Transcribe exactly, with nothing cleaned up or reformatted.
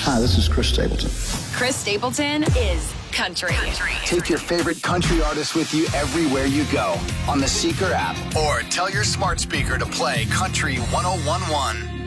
Hi, this is Chris Stapleton. Chris Stapleton is country. country. Take your favorite country artists with you everywhere you go on the Seeker app, or tell your smart speaker to play Country one oh one one.